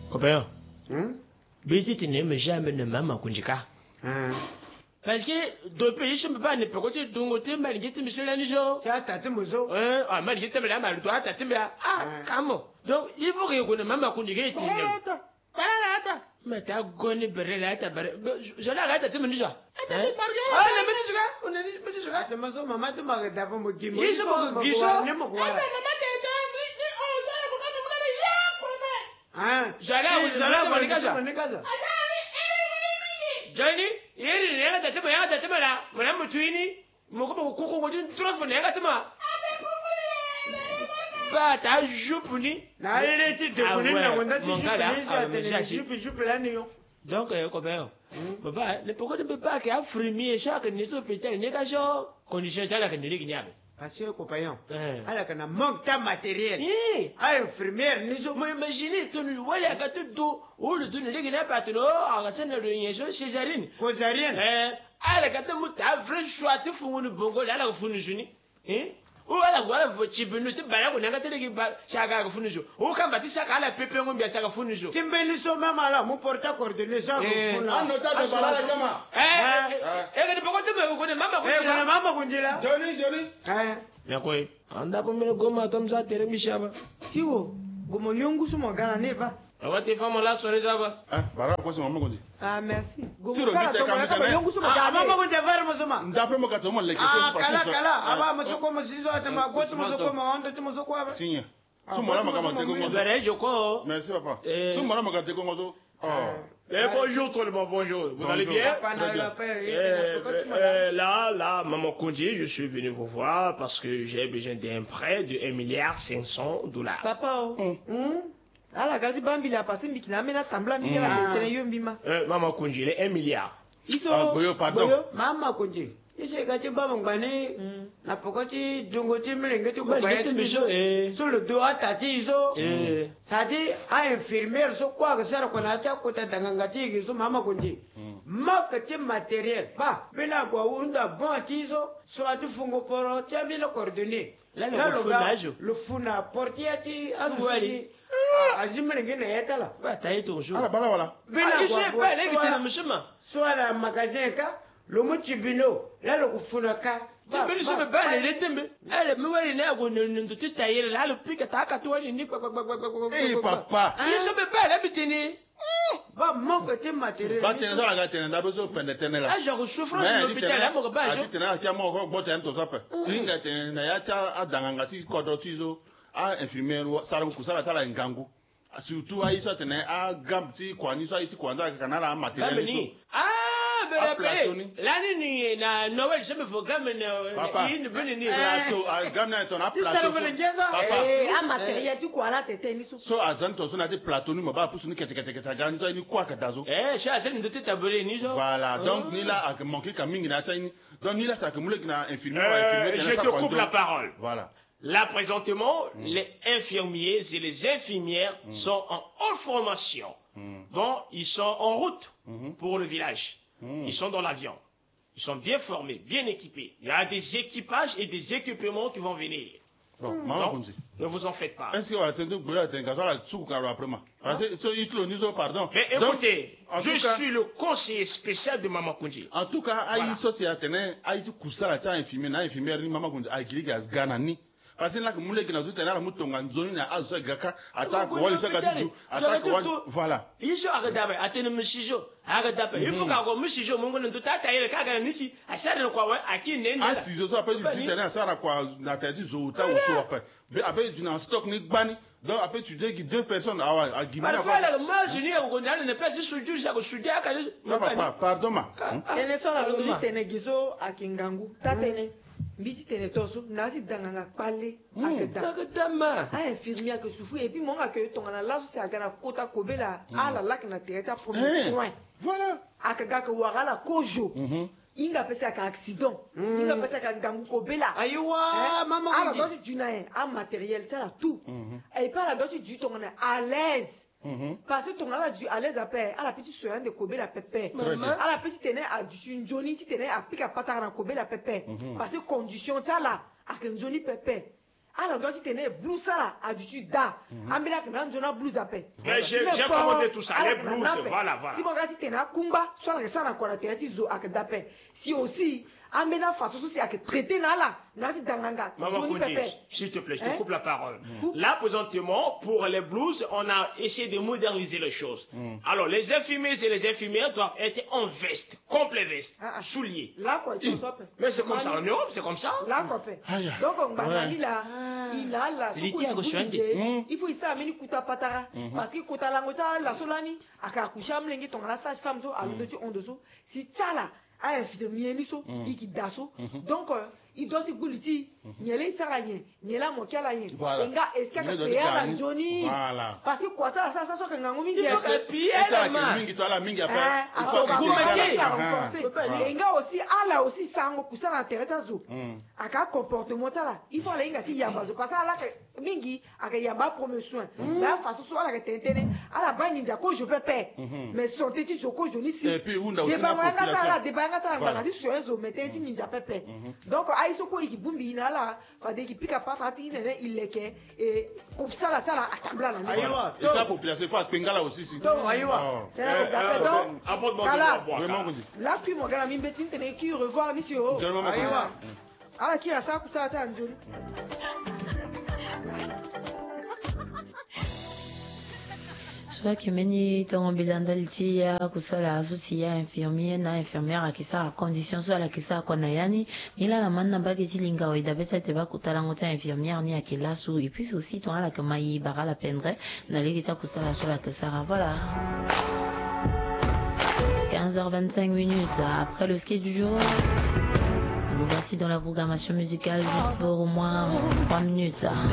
Copain. Biti tu n'aimes jamais ne maman kunjika. Parce que depuis je me pas ne peux côté dungote malgré monsieur la nijo. Tu as tâté mozo. Ah malgré te la mal toi tâté mais comment. Donc il faut que connaisse maman kunjika et tu n'aimes. Mais t'as gagné berela ta berela. Je la gâte te me nijo. Ah le me nijo. On est me nijo. Tâté mozo maman tu m'as d'abord me gimo. Il se me giso. Johnny, yeri ne ga tatama ya tatama la, mana mutuini, mu ko ko ko jin trofo ne ga tatama. Ba ta jupuni. Na ile ti de kuni na wanda ti jupuni ja te jupu la ni yo. Donc copain. Papa, le pourquoi ne peut pas qu'il a frémi chaque nito hôpital ne ga jo condition tala que ne ligi nyabe. Parce que compagnon, ala kana manque ta matériel. Ah infirmière ni so. Moi imaginer ton wala ka tout ou le ton ligi na patro, aga sen de yenso césarienne. Césarienne. Ala ka mu ta vrai choix te funu bongo ala funu juni. O ala gwala vo chibunu te bala ko nanga te ligi ba chaka ka funu jo. O kamba ti chaka ala pepe ngombi chaka funu jo. Timbe ni so mama la mu porta coordonner ça ko funu. En nota de bala la kama. Que ne poko te me ko ne mama ko. Ko mama ko ndila. Johnny. Mais quoi? Anda po mene goma tomza tere bishaba. Tiwo, gomo yongu so magana ne ba. Awa te famo la sore jaba. Bara ko se mama ko ndi. Ah merci. Gomo kala to magana yongu so magana. Mama ko te var mo soma. Ndapre mo ka to mo leke so parce que kala aba mo so ko mo sizo ata ma goto mo so ko mo ondo te mo so ko aba. Tinya. Su mo la magama te ko ngozo. Bere joko. Merci papa. Su mo la magama te ko ngozo. Bonjour tout le monde, bonjour. Vous allez bien? Là, Maman Kondi, je suis venu vous voir parce que j'ai besoin d'un prêt de 1,5 milliard. Papa, ala gazi bambi la passé mbiki na mena tambla mbiki la tene yombima. Maman Kondi, les 1 milliard. Iso. Pardon. Maman Kondi. Ise gati baba ngani na pokoti dungoti mlenge tu ko bayet sur le dos atati iso. Ça dit à infirmière so quoi que ça ko na ta ko ta dangangati iso Maman Kondi. Makati matériel ba bela kwa unda bon tiso so atu fungo poro tiambi le coordonner. Là le funa portiati aduali. Azimlenge na yetala. Ba tayi ton jour. Ala bala wala. Bela ise pas legi tena mshima. So ala magasin ka le muchibino là le kufunaka tibili se ba le tembe ele mi wari na go ndo titayele la le pika ta ka to ni papa se ba le bitini ba manque de matériel ba tena la tena da beso pende tena la je souffrance à l'hôpital mo ba je tena ka mo ko bota en to sope inga tena na ya cha adanga ti ko do tizo a infirmière sara ku sara tala ngangu surtout a iso tena a gam ti kwani so ti kwanda ka na la matériel so l'année ni na Noël je me faut gamme ni bini ni plateau gamme na ton plateau papa matériel tu quoi là tete ni so azanto so na te plateau ni mo ba pusu ni kete ganzo ni kwa ka dazo cha c'est de tabouret ni so voilà donc ni là a manqué ka mingi na cha ni donc ni là ça que moule na infirmier je te coupe la parole voilà. Là, présentement, les infirmiers et les infirmières sont en haute formation. Donc, ils sont en route pour le village. Ils sont dans l'avion. Ils sont bien formés, bien équipés. Il y a des équipages et des équipements qui vont venir. Bon, donc, ne vous en faites pas. Est-ce que pardon. Mais écoutez, je suis le conseiller spécial de Maman Kondi. En tout cas, parce que là que moulé qui n'a pas la mouton en zone à azo gaka attaque wali ça attaque voilà il faut agadabe atene msijo agadabe il faut ka go msijo mungu ndo tata ile kaga nisi asara kwa akine nda asizo so après du tene asara kwa na tadi zo ta uso après tu n'as stock ni gbani donc après tu dis que deux personnes à gimana quoi la marge ni ko ndana ne pas suju ça ko suja ka pardon ma tene so la lobi tene gizo akingangu tatene mbisi tene toso nasi danganga pale akadama a infirmière que souffrir et puis mon que ton na la c'est agana kota kobela ala lak na tereta premier soin voilà akaga ko wagala kojo inga pesa ka accident inga pesa ka ngangu kobela aywa mama ala dotu juna a matériel ça la tout et pas la dotu du ton na à l'aise parce que ton ala du à l'aise après à la petite soin de kobela pépé à la petite tene a du joni ti tene a pika patara kobela pépé parce que condition ça là a que joni pépé alors donc tu tenais blouse ça a du da ambela que nan jona blouse appel mais j'ai commandé tout ça les blouses voilà si mon gars tu tenais kumba soit ça na quoi la zo ak d'appel si aussi amena façon si ak traiter na là nati danganga Maman Kondi, s'il te plaît, je te coupe la parole. Là, présentement, pour les blouses, on a essayé de moderniser les choses. Alors, les infirmiers et les infirmières doivent être en veste, complet veste, souliers. Là, quoi, mais c'est comme ça en Europe, c'est comme ça. Là, quoi, donc, on va il a là, il faut ça amener kuta patara parce que kuta langota la solani aka kusham lengi ton la sage femme so alu de on dessous si tala a infirmier ni so iki daso donc il doit se goulier nyele saranye nyela mokiala nye enga eska ka peya la Johnny parce que quoi ça so ka ngango mingi est pied la mingi to la mingi après il faut que enga aussi ala aussi sango kusala intérêt zo aka comportement ça il faut aller ngati yamba zo parce ala mingi aka yamba promotion la façon so ala ka tentene ala ba ninja ko je peux payer mais son teti so ko joni si et puis unda aussi la population de banga ça ngati so ezo metenti ninja pepe donc aiso ko ikibumbi inala fade kipika pata tinene ileke et pour ça la sala atambla na aywa et la population faut pengala aussi si donc aywa donc kala vraiment Kondi la qui mo gala mimbe tintene qui revoir ni sio aywa ala qui a ça kusa ta njoni soit que meni ton bilandaliti ya kusala asusi ya infirmier na infirmière akisa a condition soit la kisa kwa nayani nila la manna bageti linga wa idabesa te ba kutala ngota infirmière ni akila su et puis aussi ton ala kama yi bara la pendre na legita kusala soit la kisa voilà 15h25 minutes après le ski du jour. Nous voici dans la programmation musicale juste pour au moins 3 minutes.